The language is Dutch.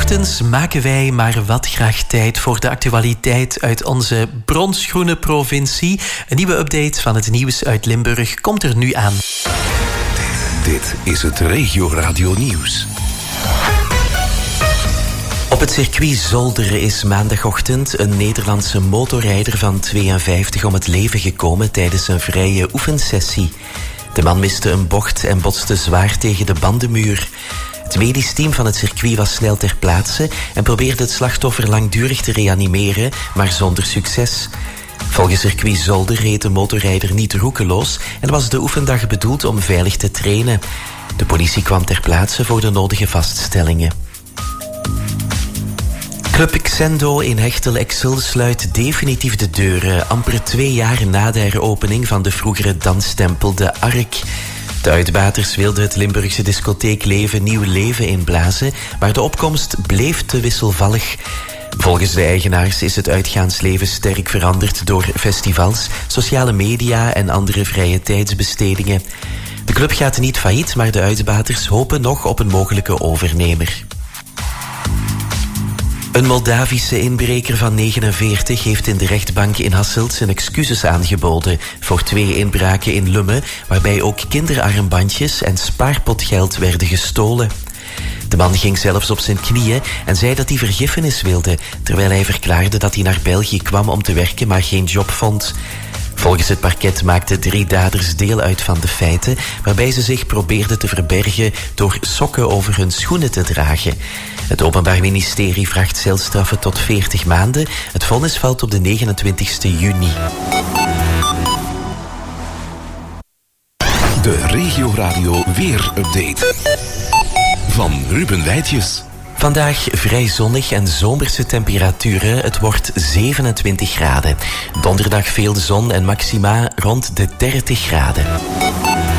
Ochtends maken wij maar wat graag tijd voor de actualiteit uit onze bronsgroene provincie. Een nieuwe update van het nieuws uit Limburg komt er nu aan. Dit is het Regio Radio Nieuws. Op het circuit Zolderen is maandagochtend een Nederlandse motorrijder van 52 om het leven gekomen tijdens een vrije oefensessie. De man miste een bocht en botste zwaar tegen de bandenmuur. Het medisch team van het circuit was snel ter plaatse en probeerde het slachtoffer langdurig te reanimeren, maar zonder succes. Volgens circuit Zolder reed de motorrijder niet roekeloos en was de oefendag bedoeld om veilig te trainen. De politie kwam ter plaatse voor de nodige vaststellingen. Club Xendo in Hechtel-Exel sluit definitief de deuren, amper 2 jaar na de heropening van de vroegere danstempel De Ark. De uitbaters wilden het Limburgse discotheekleven nieuw leven inblazen, maar de opkomst bleef te wisselvallig. Volgens de eigenaars is het uitgaansleven sterk veranderd door festivals, sociale media en andere vrije tijdsbestedingen. De club gaat niet failliet, maar de uitbaters hopen nog op een mogelijke overnemer. Een Moldavische inbreker van 49 heeft in de rechtbank in Hasselt zijn excuses aangeboden voor 2 inbraken in Lummen, waarbij ook kinderarmbandjes en spaarpotgeld werden gestolen. De man ging zelfs op zijn knieën en zei dat hij vergiffenis wilde, terwijl hij verklaarde dat hij naar België kwam om te werken, maar geen job vond. Volgens het parket maakten 3 daders deel uit van de feiten, waarbij ze zich probeerden te verbergen door sokken over hun schoenen te dragen. Het Openbaar Ministerie vraagt celstraffen tot 40 maanden. Het vonnis valt op de 29 juni. De Regio Radio Weer-update van Ruben Wijtjes. Vandaag vrij zonnig en zomerse temperaturen. Het wordt 27 graden. Donderdag veel zon en maxima rond de 30 graden.